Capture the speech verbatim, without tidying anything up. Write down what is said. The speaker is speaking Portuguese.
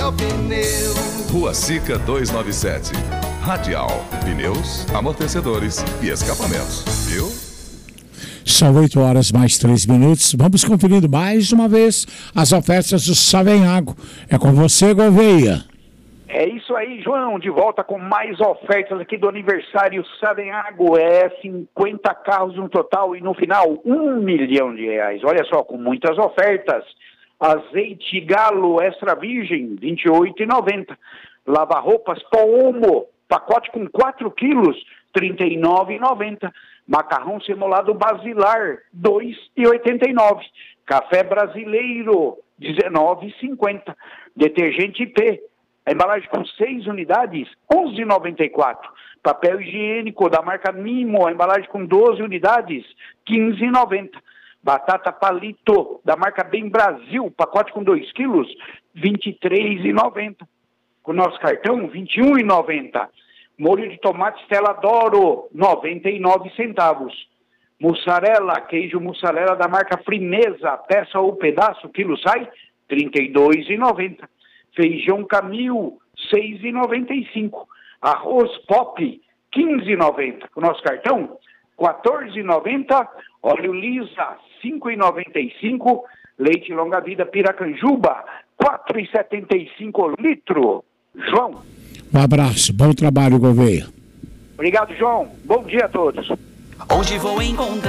Radial Pneus. Rua Sica duzentos e noventa e sete. Radial Pneus, amortecedores e escapamentos. Viu? São oito horas mais três minutos. Vamos conferindo mais uma vez as ofertas do Savenhago. É com você, Gouveia. É isso aí, João, de volta com mais ofertas aqui do aniversário Savenhago. É cinquenta carros no total e no final um milhão de reais. Olha só, com muitas ofertas. Azeite Galo Extra Virgem, vinte e oito reais e noventa centavos. Lava-roupas Poomo, pacote com quatro quilos, trinta e nove reais e noventa centavos. Macarrão semolado Basilar, dois reais e oitenta e nove centavos. Café brasileiro, dezenove reais e cinquenta centavos. Detergente P, a embalagem com seis unidades, onze reais e noventa e quatro centavos. Papel higiênico da marca Mimo, a embalagem com doze unidades, quinze reais e noventa centavos. Batata Palito, da marca Bem Brasil, pacote com dois quilos, vinte e três reais e noventa centavos. Com o nosso cartão, vinte e um reais e noventa centavos. Molho de tomate Stella D'Oro, noventa e nove centavos. Mussarela, queijo mussarela da marca Frimeza, peça ou pedaço, quilo sai, trinta e dois reais e noventa centavos. Feijão Camil, seis reais e noventa e cinco centavos. Arroz Pop, quinze reais e noventa centavos. Com o nosso cartão, quatorze reais e noventa centavos. Óleo Lisa, cinco reais e noventa e cinco centavos. Leite Longa Vida Piracanjuba, quatro reais e setenta e cinco centavos litro. João. Um abraço, bom trabalho, Gouveia. Obrigado, João. Bom dia a todos. Onde vou encontrar